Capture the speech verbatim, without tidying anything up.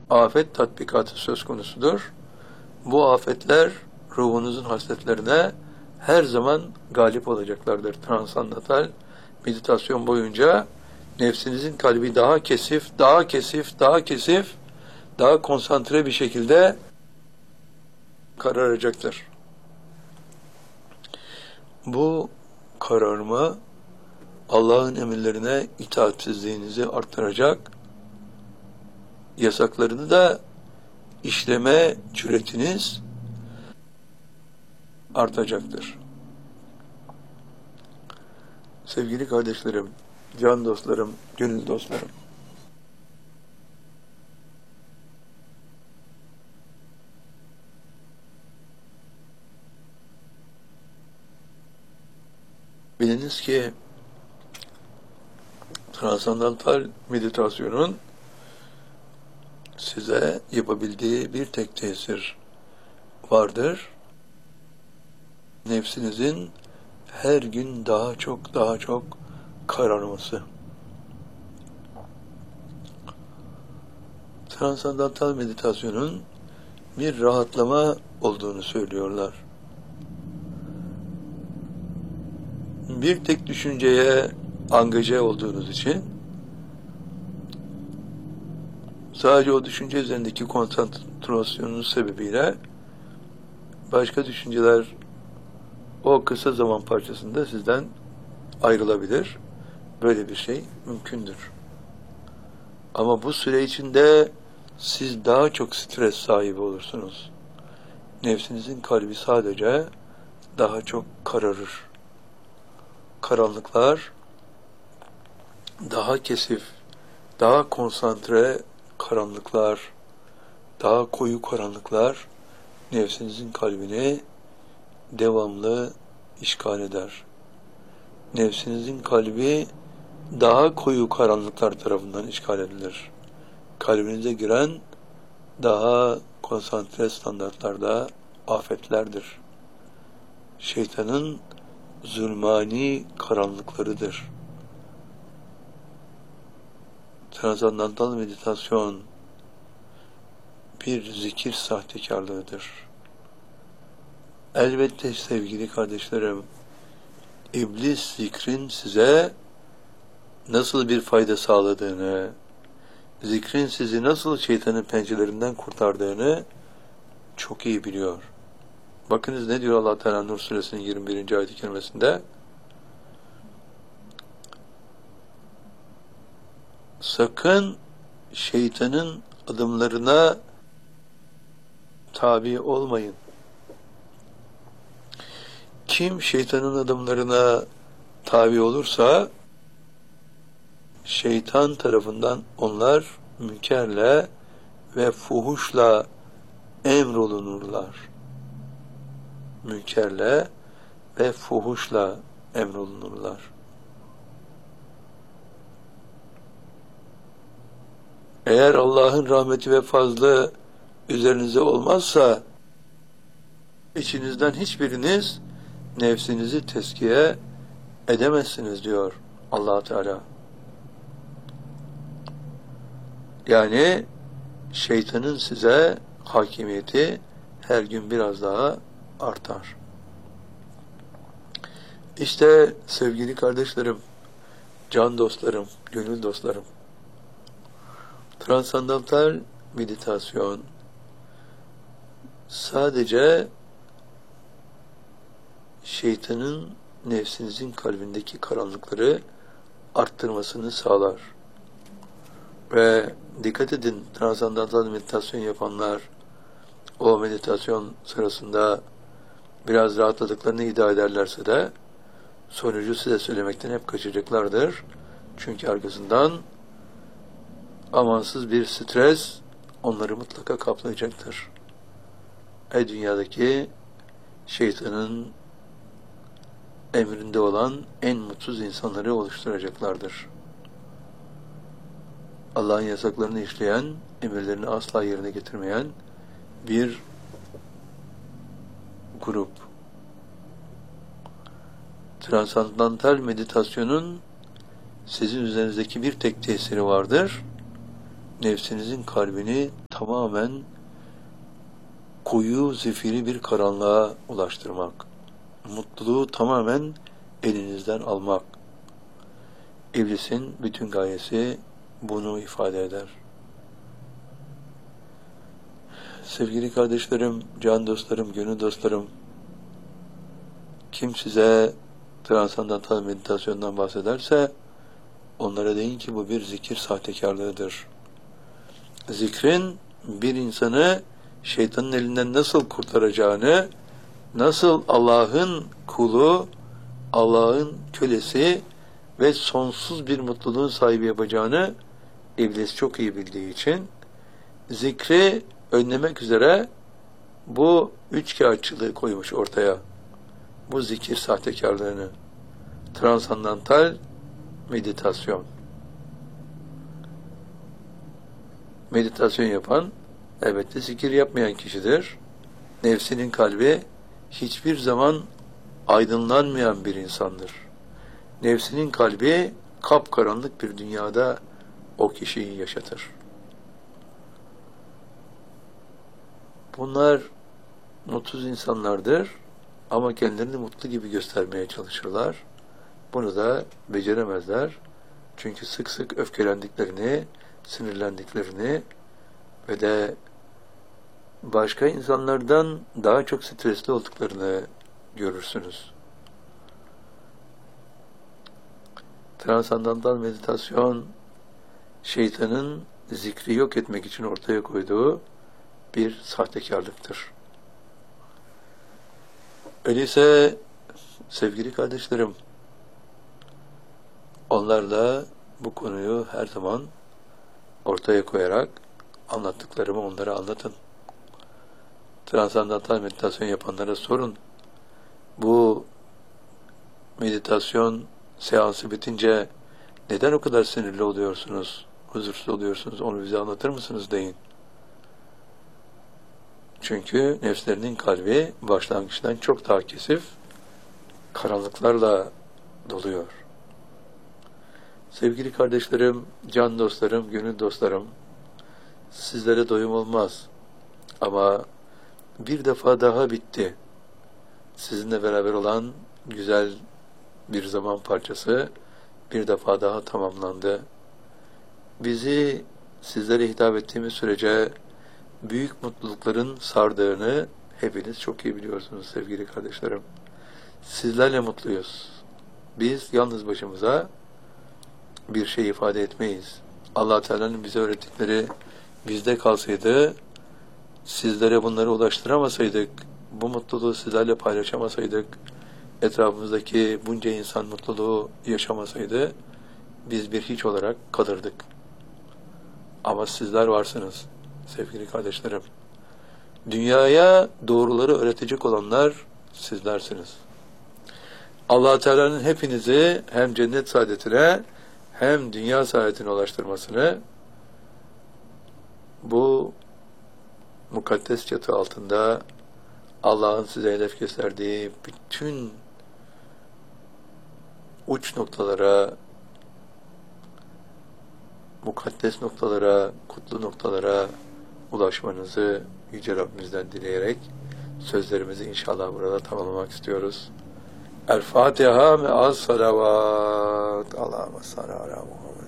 afet tatbikatı söz konusudur. Bu afetler ruhunuzun hasletlerine her zaman galip olacaklardır. Transandantal meditasyon boyunca nefsinizin kalbi daha kesif, daha kesif, daha kesif, daha konsantre bir şekilde kararacaktır. Bu kararma Allah'ın emirlerine itaatsizliğinizi artıracak, yasaklarını da işleme cüretiniz artacaktır. Sevgili kardeşlerim, can dostlarım, gönül dostlarım, biliniz ki transandantal meditasyonun size yapabildiği bir tek tesir vardır. Nefsinizin her gün daha çok daha çok kararması. Transandantal meditasyonun bir rahatlama olduğunu söylüyorlar. Bir tek düşünceye angaje olduğunuz için sadece o düşünce üzerindeki konsantrasyonunuz sebebiyle başka düşünceler o kısa zaman parçasında sizden ayrılabilir. Böyle bir şey mümkündür. Ama bu süre içinde siz daha çok stres sahibi olursunuz. Nefsinizin kalbi sadece daha çok kararır. Karanlıklar daha kesif, daha konsantre karanlıklar, daha koyu karanlıklar nefsinizin kalbini devamlı işgal eder. Nefsinizin kalbi daha koyu karanlıklar tarafından işgal edilir. Kalbinize giren daha konsantre standartlarda afetlerdir. Şeytanın zulmani karanlıklarıdır. Transandantal meditasyon bir zikir sahtekarlığıdır. Elbette sevgili kardeşlerim, İblis zikrin size nasıl bir fayda sağladığını, zikrin sizi nasıl şeytanın pençelerinden kurtardığını çok iyi biliyor. Bakınız ne diyor Allah Teala Nur Suresinin yirmi birinci ayet-i kerimesinde? Sakın şeytanın adımlarına tabi olmayın. Kim şeytanın adımlarına tabi olursa şeytan tarafından onlar münkerle ve fuhuşla emrolunurlar. Münkerle ve fuhuşla emrolunurlar. Eğer Allah'ın rahmeti ve fazlı üzerinize olmazsa içinizden hiçbiriniz nefsinizi tezkiye edemezsiniz diyor Allah Teala. Yani şeytanın size hakimiyeti her gün biraz daha artar. İşte sevgili kardeşlerim, can dostlarım, gönül dostlarım, transandantal meditasyon sadece şeytanın nefsinizin kalbindeki karanlıkları arttırmasını sağlar. Ve dikkat edin, transandantal meditasyon yapanlar o meditasyon sırasında biraz rahatladıklarını iddia ederlerse de sonucu size söylemekten hep kaçacaklardır. Çünkü arkasından amansız bir stres onları mutlaka kaplayacaktır. Ey dünyadaki şeytanın emrinde olan en mutsuz insanları oluşturacaklardır. Allah'ın yasaklarını işleyen, emirlerini asla yerine getirmeyen bir grup. Transandantal meditasyonun sizin üzerinizdeki bir tek tesiri vardır. Nefsinizin kalbini tamamen koyu, zifiri bir karanlığa ulaştırmak. Mutluluğu tamamen elinizden almak. İblisin bütün gayesi bunu ifade eder. Sevgili kardeşlerim, can dostlarım, gönül dostlarım, kim size transandantal meditasyondan bahsederse onlara deyin ki bu bir zikir sahtekarlığıdır. Zikrin bir insanı şeytanın elinden nasıl kurtaracağını, nasıl Allah'ın kulu, Allah'ın kölesi ve sonsuz bir mutluluğun sahibi yapacağını iblis çok iyi bildiği için zikri önlemek üzere bu üçkağıtçılığı koymuş ortaya. Bu zikir sahtekarlığını. Transandantal meditasyon. Meditasyon yapan elbette zikir yapmayan kişidir. Nefsinin kalbi hiçbir zaman aydınlanmayan bir insandır. Nefsinin kalbi kapkaranlık bir dünyada o kişiyi yaşatır. Bunlar mutsuz insanlardır ama kendilerini mutlu gibi göstermeye çalışırlar. Bunu da beceremezler. Çünkü sık sık öfkelendiklerini, sinirlendiklerini ve de başka insanlardan daha çok stresli olduklarını görürsünüz. Transandantal meditasyon, şeytanın zikri yok etmek için ortaya koyduğu bir sahtekarlıktır. Öyleyse sevgili kardeşlerim, onlarla bu konuyu her zaman ortaya koyarak anlattıklarımı onlara anlatın. Transandantal meditasyon yapanlara sorun. Bu meditasyon seansı bitince neden o kadar sinirli oluyorsunuz, huzursuz oluyorsunuz, onu bize anlatır mısınız deyin. Çünkü nefslerinin kalbi başlangıçtan çok daha kesif, karanlıklarla doluyor. Sevgili kardeşlerim, can dostlarım, gönül dostlarım, sizlere doyum olmaz. Ama bir defa daha bitti. Sizinle beraber olan güzel bir zaman parçası bir defa daha tamamlandı. Bizi sizlere hitap ettiğimiz sürece büyük mutlulukların sardığını hepiniz çok iyi biliyorsunuz sevgili kardeşlerim. Sizlerle mutluyuz. Biz yalnız başımıza bir şey ifade etmeyiz. Allah Teala'nın bize öğrettikleri bizde kalsaydı, sizlere bunları ulaştıramasaydık, bu mutluluğu sizlerle paylaşamasaydık, etrafımızdaki bunca insan mutluluğu yaşamasaydı, biz bir hiç olarak kalırdık. Ama sizler varsınız sevgili kardeşlerim. Dünyaya doğruları öğretecek olanlar sizlersiniz. Allah Teala'nın hepinizi hem cennet saadetine hem dünya saadetine ulaştırmasını bu mukaddes çatı altında Allah'ın size hedef gösterdiği bütün uç noktalara, mukaddes noktalara, kutlu noktalara ulaşmanızı Yüce Rabbimizden dileyerek sözlerimizi inşallah burada tamamlamak istiyoruz. El Fatiha ve az salavat. Allahümme salli ala Muhammed.